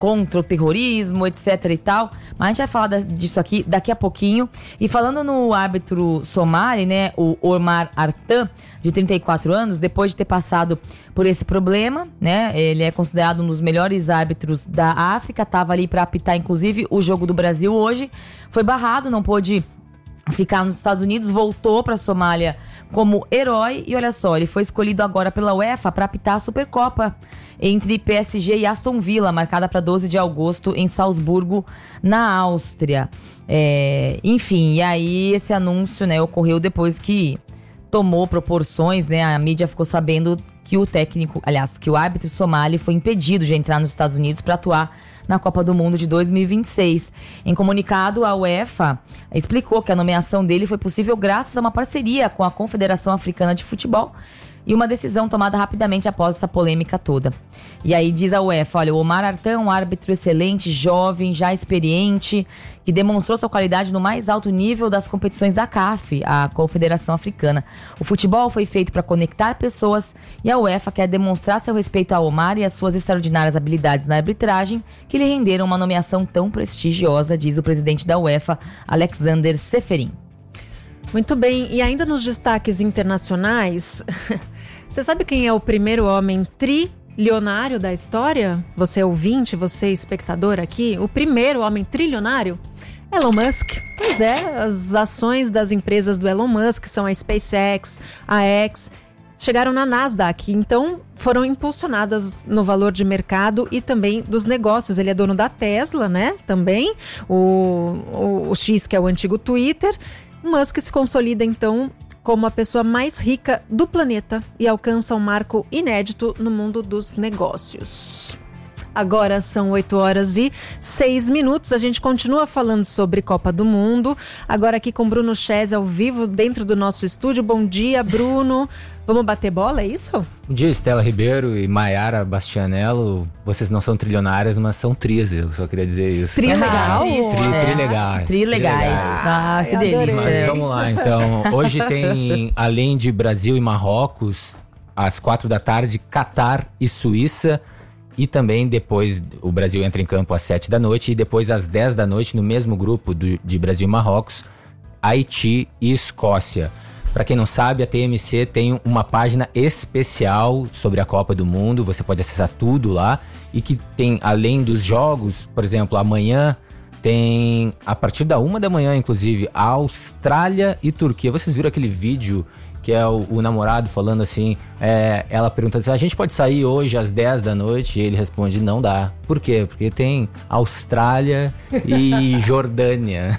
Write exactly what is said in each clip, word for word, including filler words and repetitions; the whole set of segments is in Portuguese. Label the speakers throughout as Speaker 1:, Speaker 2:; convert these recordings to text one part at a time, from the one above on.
Speaker 1: contra o terrorismo, etc e tal. Mas a gente vai falar da, disso aqui daqui a pouquinho. E falando no árbitro somali, né, o Omar Artan, de trinta e quatro anos, depois de ter passado por esse problema, né, ele é considerado um dos melhores árbitros da África, estava ali para apitar, inclusive, o jogo do Brasil hoje. Foi barrado, não pôde ficar nos Estados Unidos, voltou para a Somália como herói. E olha só, ele foi escolhido agora pela UEFA para apitar a Supercopa entre P S G e Aston Villa, marcada para doze de agosto em Salzburgo, na Áustria. É, enfim, e aí esse anúncio, né, ocorreu depois que tomou proporções, né? A mídia ficou sabendo que o técnico, aliás, que o árbitro somali foi impedido de entrar nos Estados Unidos para atuar na Copa do Mundo de dois mil e vinte e seis. Em comunicado, a UEFA explicou que a nomeação dele foi possível graças a uma parceria com a Confederação Africana de Futebol e uma decisão tomada rapidamente após essa polêmica toda. E aí diz a UEFA, olha, o Omar Artan é um árbitro excelente, jovem, já experiente, que demonstrou sua qualidade no mais alto nível das competições da C A F, a Confederação Africana. O futebol foi feito para conectar pessoas e a UEFA quer demonstrar seu respeito ao Omar e as suas extraordinárias habilidades na arbitragem que lhe renderam uma nomeação tão prestigiosa, diz o presidente da UEFA, Alexander Seferin.
Speaker 2: Muito bem, e ainda nos destaques internacionais, você sabe quem é o primeiro homem trilionário da história? Você ouvinte, você espectador aqui, o primeiro homem trilionário? Elon Musk. Pois é, as ações das empresas do Elon Musk, são a SpaceX, a X, chegaram na Nasdaq, então foram impulsionadas no valor de mercado e também dos negócios. Ele é dono da Tesla, né? Também, o, o, o X, que é o antigo Twitter. Musk se consolida, então, como a pessoa mais rica do planeta e alcança um marco inédito no mundo dos negócios. Agora são oito horas e seis minutos. A gente continua falando sobre Copa do Mundo. Agora aqui com Bruno Chese ao vivo dentro do nosso estúdio. Bom dia, Bruno. Vamos bater bola, é isso?
Speaker 3: Bom dia, Estela Ribeiro e Maiara Bastianello. Vocês não são trilionárias, mas são tris, eu só queria dizer isso.
Speaker 2: Tri legal?
Speaker 3: Tri,
Speaker 1: é.
Speaker 3: tri legais.
Speaker 1: Tri legais. Ah, que delícia.
Speaker 3: Mas vamos lá, então. Hoje tem, além de Brasil e Marrocos, às quatro da tarde, Catar e Suíça. E também depois o Brasil entra em campo às sete da noite. E depois às dez da noite, no mesmo grupo do, de Brasil e Marrocos, Haiti e Escócia. Para quem não sabe, a T M C tem uma página especial sobre a Copa do Mundo. Você pode acessar tudo lá. E que tem, além dos jogos, por exemplo, amanhã tem, a partir da uma da manhã, inclusive, a Austrália e Turquia. Vocês viram aquele vídeo que é o, o namorado falando assim, é, ela pergunta assim, a gente pode sair hoje às dez da noite? E ele responde, não dá. Por quê? Porque tem Austrália e Jordânia.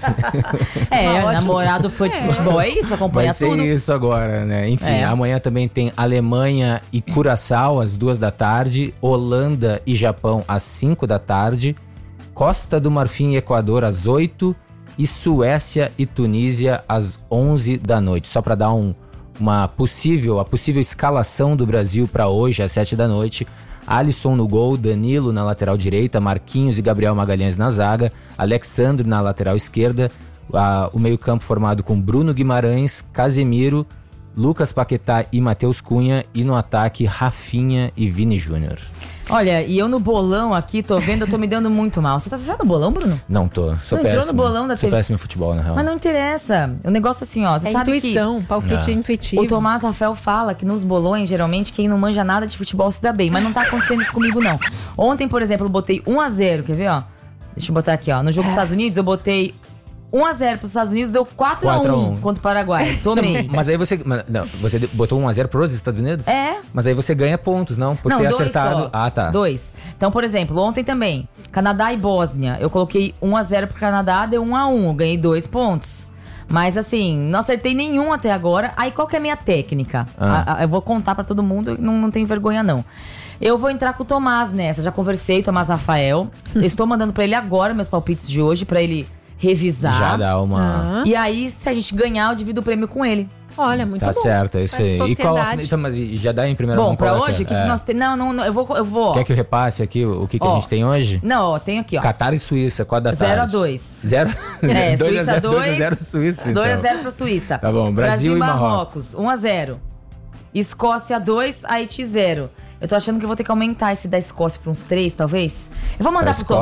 Speaker 1: É, o namorado foi de futebol, é isso? Acompanha tudo.
Speaker 3: Vai ser isso agora, né? Enfim,
Speaker 1: é.
Speaker 3: Amanhã também tem Alemanha e Curaçao às duas da tarde, Holanda e Japão às cinco da tarde, Costa do Marfim e Equador às oito e Suécia e Tunísia às onze da noite. Só para dar um uma possível, a possível escalação do Brasil para hoje, às sete da noite. Alisson no gol, Danilo na lateral direita, Marquinhos e Gabriel Magalhães na zaga, Alexandre na lateral esquerda, a, o meio-campo formado com Bruno Guimarães, Casemiro, Lucas Paquetá e Matheus Cunha, e no ataque Rafinha e Vini Júnior.
Speaker 1: Olha, e eu no bolão aqui, tô vendo, eu tô me dando muito mal. Você tá fazendo bolão, Bruno?
Speaker 3: Não tô, sou
Speaker 1: não
Speaker 3: péssimo.
Speaker 1: Entrou no bolão da
Speaker 3: sou
Speaker 1: T V.
Speaker 3: péssimo em futebol, na real.
Speaker 1: Mas não interessa. O negócio assim, ó, você
Speaker 2: é
Speaker 1: sabe
Speaker 2: intuição,
Speaker 1: que
Speaker 2: palpite
Speaker 3: é.
Speaker 2: intuitivo.
Speaker 1: O Tomás Rafael fala que nos bolões, geralmente, quem não manja nada de futebol se dá bem. Mas não tá acontecendo isso comigo, não. Ontem, por exemplo, eu botei um a zero, quer ver, ó? Deixa eu botar aqui, ó. No jogo dos Estados Unidos, eu botei um a zero pros Estados Unidos, deu quatro a um contra o Paraguai. Tomei.
Speaker 3: Não, mas aí você. Não, você botou um a zero pros Estados Unidos?
Speaker 1: É.
Speaker 3: Mas aí você ganha pontos, não? Por
Speaker 1: não,
Speaker 3: ter
Speaker 1: dois
Speaker 3: acertado.
Speaker 1: Só.
Speaker 3: Ah, tá.
Speaker 1: Dois. Então, por exemplo, ontem também, Canadá e Bósnia. Eu coloquei um a zero pro Canadá, deu um a um. Eu ganhei dois pontos. Mas assim, não acertei nenhum até agora. Aí qual que é a minha técnica?
Speaker 3: Ah.
Speaker 1: A, a, eu vou contar pra todo mundo, não, não tenho vergonha não. Eu vou entrar com o Tomás nessa. Já conversei, Tomás Rafael. Estou mandando pra ele agora meus palpites de hoje, pra ele revisar.
Speaker 3: Já dá uma...
Speaker 1: Uhum. E aí, se a gente ganhar, eu divido o prêmio com ele.
Speaker 2: Olha, muito
Speaker 3: tá
Speaker 2: bom.
Speaker 3: Tá certo, é isso aí. E qual, então, mas já dá em primeira
Speaker 1: Bom,
Speaker 3: mão?
Speaker 1: pra
Speaker 3: qual
Speaker 1: hoje, o que,
Speaker 3: é?
Speaker 1: que nós temos? Não, não, não, eu vou, eu vou.
Speaker 3: Quer que eu repasse aqui o que, que
Speaker 1: ó,
Speaker 3: a gente tem hoje?
Speaker 1: Não, ó, tem aqui, ó.
Speaker 3: Catar e Suíça, quatro da tarde.
Speaker 1: zero a dois.
Speaker 3: zero
Speaker 1: É,
Speaker 3: dois
Speaker 1: Suíça dois.
Speaker 3: dois a zero Suíça, então.
Speaker 1: dois a zero pra Suíça.
Speaker 3: Tá bom, Brasil, Brasil e Marrocos.
Speaker 1: um a zero. Escócia dois, Haiti zero. Eu tô achando que eu vou ter que aumentar esse da Escócia pra uns três, talvez. Eu vou mandar
Speaker 3: Pra
Speaker 1: pro
Speaker 3: Escócia?